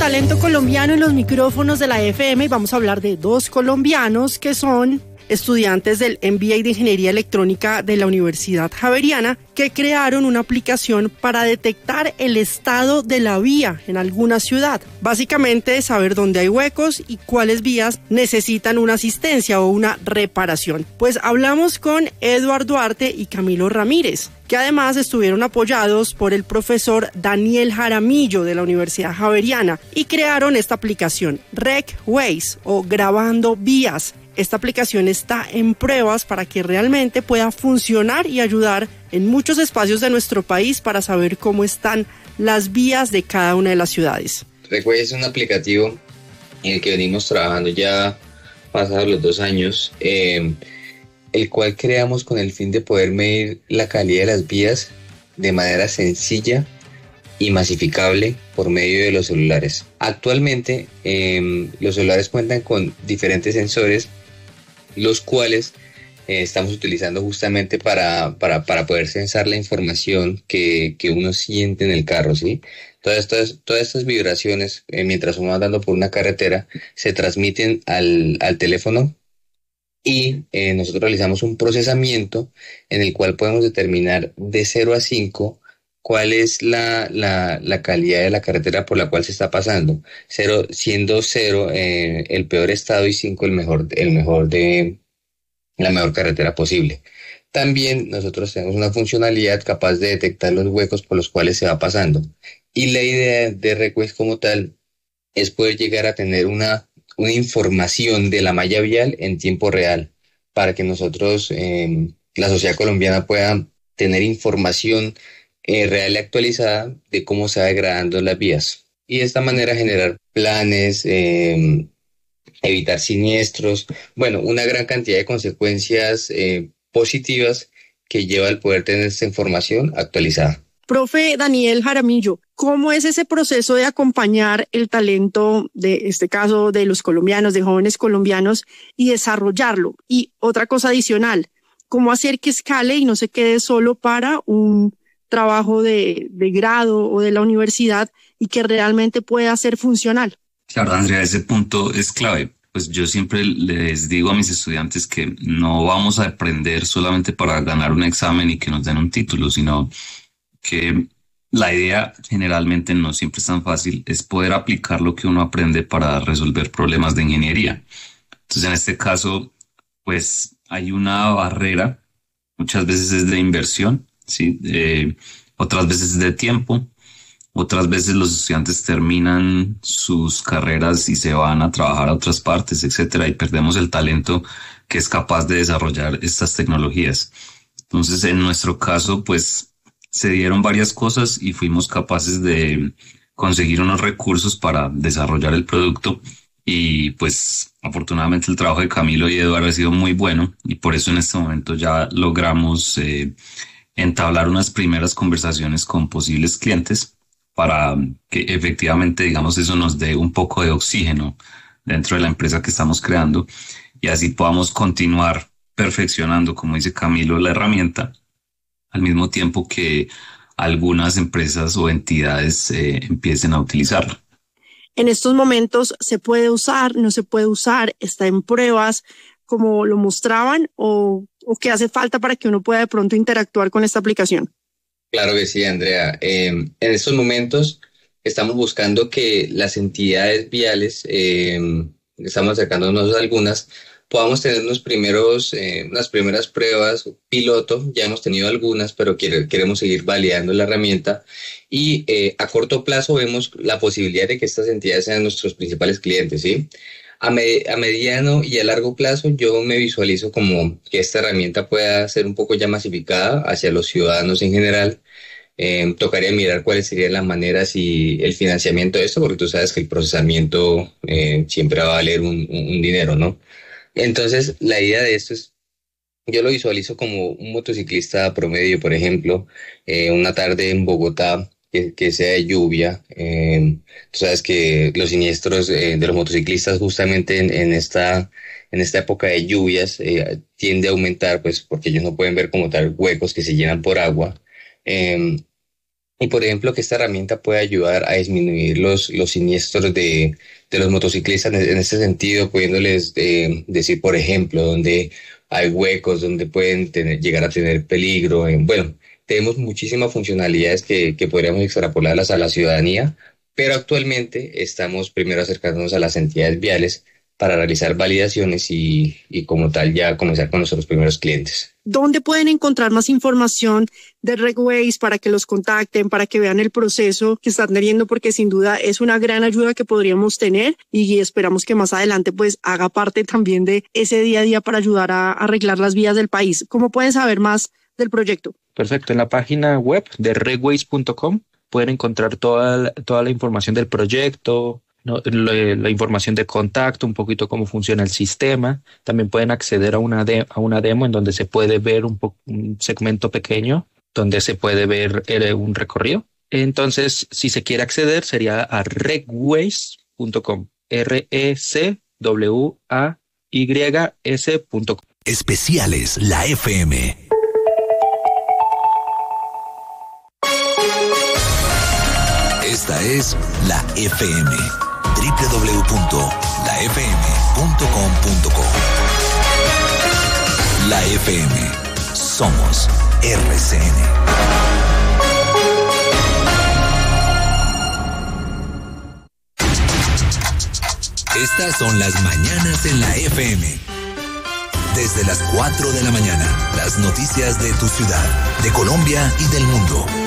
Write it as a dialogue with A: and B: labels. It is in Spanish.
A: talento colombiano en los micrófonos de la FM y vamos a hablar de dos colombianos que son estudiantes del MBA de Ingeniería Electrónica de la Universidad Javeriana, que crearon una aplicación para detectar el estado de la vía en alguna ciudad. Básicamente saber dónde hay huecos y cuáles vías necesitan una asistencia o una reparación. Pues hablamos con Eduardo Duarte y Camilo Ramírez, que además estuvieron apoyados por el profesor Daniel Jaramillo de la Universidad Javeriana y crearon esta aplicación, RecWays o Grabando Vías. Esta aplicación está en pruebas para que realmente pueda funcionar y ayudar en muchos espacios de nuestro país para saber cómo están las vías de cada una de las ciudades.
B: RecWays es un aplicativo en el que venimos trabajando ya pasados los 2 años, el cual creamos con el fin de poder medir la calidad de las vías de manera sencilla y masificable por medio de los celulares. Actualmente los celulares cuentan con diferentes sensores, los cuales estamos utilizando justamente para poder censar la información que uno siente en el carro, ¿sí? Todas estas vibraciones, mientras uno va andando por una carretera, se transmiten al teléfono y nosotros realizamos un procesamiento en el cual podemos determinar de 0 a 5 cuál es la calidad de la carretera por la cual se está pasando. 0, siendo 0 el peor estado y 5 la mejor carretera posible. También nosotros tenemos una funcionalidad capaz de detectar los huecos por los cuales se va pasando. Y la idea de RecWays como tal es poder llegar a tener una información de la malla vial en tiempo real para que nosotros, la sociedad colombiana, pueda tener información real y actualizada de cómo se va degradando las vías. Y de esta manera generar planes, evitar siniestros, bueno, una gran cantidad de consecuencias positivas que lleva el poder tener esta información actualizada.
A: Profe Daniel Jaramillo, ¿cómo es ese proceso de acompañar el talento de este caso de los colombianos, de jóvenes colombianos y desarrollarlo? Y otra cosa adicional, ¿cómo hacer que escale y no se quede solo para un trabajo de grado o de la universidad y que realmente pueda ser funcional?
C: Claro, Andrea, ese punto es clave. Pues yo siempre les digo a mis estudiantes que no vamos a aprender solamente para ganar un examen y que nos den un título, sino que la idea generalmente no siempre es tan fácil, es poder aplicar lo que uno aprende para resolver problemas de ingeniería. Entonces, en este caso, pues hay una barrera, muchas veces es de inversión, ¿sí? Otras veces es de tiempo. Otras veces los estudiantes terminan sus carreras y se van a trabajar a otras partes, etcétera, y perdemos el talento que es capaz de desarrollar estas tecnologías. Entonces, en nuestro caso, pues, se dieron varias cosas y fuimos capaces de conseguir unos recursos para desarrollar el producto. Y pues, afortunadamente, el trabajo de Camilo y Eduardo ha sido muy bueno y por eso en este momento ya logramos entablar unas primeras conversaciones con posibles clientes para que efectivamente, digamos, eso nos dé un poco de oxígeno dentro de la empresa que estamos creando y así podamos continuar perfeccionando, como dice Camilo, la herramienta, al mismo tiempo que algunas empresas o entidades empiecen a utilizarla.
A: En estos momentos, ¿se puede usar, no se puede usar, está en pruebas, como lo mostraban, o qué hace falta para que uno pueda de pronto interactuar con esta aplicación?
B: Claro que sí, Andrea. En estos momentos estamos buscando que las entidades viales, estamos acercándonos a algunas, podamos tener unas primeras pruebas piloto. Ya hemos tenido algunas, pero queremos seguir validando la herramienta y a corto plazo vemos la posibilidad de que estas entidades sean nuestros principales clientes, ¿sí? A mediano y a largo plazo yo me visualizo como que esta herramienta pueda ser un poco ya masificada hacia los ciudadanos en general. Tocaría mirar cuáles serían las maneras y el financiamiento de esto, porque tú sabes que el procesamiento siempre va a valer un dinero, ¿no? Entonces, la idea de esto es, yo lo visualizo como un motociclista promedio, por ejemplo, una tarde en Bogotá que sea de lluvia. Tú sabes que los siniestros de los motociclistas justamente en esta época de lluvias tiende a aumentar, pues porque ellos no pueden ver como tal huecos que se llenan por agua. Y por ejemplo, que esta herramienta puede ayudar a disminuir los siniestros de los motociclistas en este sentido, pudiéndoles decir, por ejemplo, donde hay huecos, donde pueden llegar a tener peligro. Bueno, tenemos muchísimas funcionalidades que podríamos extrapolarlas a la ciudadanía, pero actualmente estamos primero acercándonos a las entidades viales para realizar validaciones y como tal ya comenzar con nuestros primeros clientes.
A: ¿Dónde pueden encontrar más información de Regways para que los contacten, para que vean el proceso que están teniendo? Porque sin duda es una gran ayuda que podríamos tener y esperamos que más adelante pues haga parte también de ese día a día para ayudar a arreglar las vías del país. ¿Cómo pueden saber más del proyecto?
D: Perfecto, en la página web de regways.com pueden encontrar toda la información del proyecto, la información de contacto, un poquito cómo funciona el sistema. También pueden acceder a una demo en donde se puede ver un segmento pequeño, donde se puede ver un recorrido. Entonces, si se quiere acceder, sería a regways.com, RECWAYS.com.
E: Especiales La FM. Esta es La FM. www.lafm.com.co. La FM. Somos RCN. Estas son las mañanas en la FM. Desde las 4 de la mañana, las noticias de tu ciudad, de Colombia y del mundo.